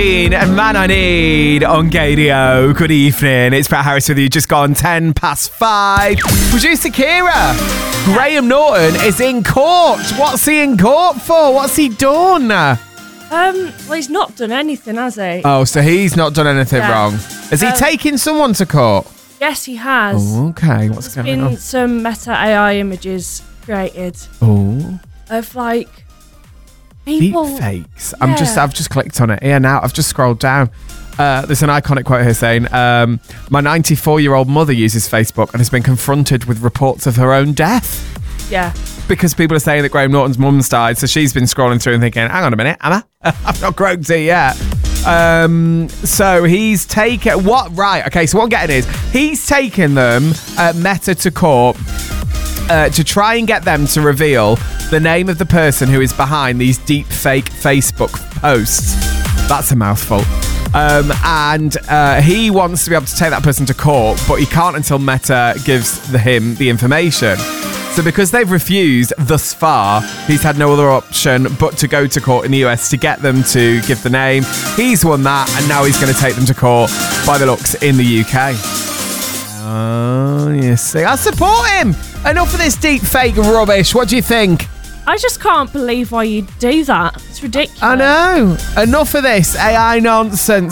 Queen and Man I Need on Gadio. Good evening. It's Brett Harris with you. Just gone 5:10. Producer Kira. Graham Norton is in court. What's he in court for? What's he done? Well, he's not done anything, has he? Oh, so he's not done anything wrong. Has he taken someone to court? Yes, he has. Oh, okay. What's going on? There's been some Meta AI images created Oh. of people. Deep fakes. I've just clicked on it. Yeah, now I've just scrolled down. There's an iconic quote here saying, my 94-year-old mother uses Facebook and has been confronted with reports of her own death. Yeah. Because people are saying that Graham Norton's mum's died, so she's been scrolling through and thinking, hang on a minute, am I? I've not croaked it yet. So he's taken... What? Right, okay, so what I'm getting is, he's taken them, Meta, to court to try and get them to reveal the name of the person who is behind these deep fake Facebook posts. That's a mouthful. And he wants to be able to take that person to court, but he can't until Meta gives him the information. So because they've refused thus far, he's had no other option but to go to court in the US to get them to give the name. He's won that, and now he's going to take them to court by the looks in the UK. Oh, you see. I support him. Enough of this deep fake rubbish. What do you think? I just can't believe why you do that. It's ridiculous. I know. Enough of this AI nonsense.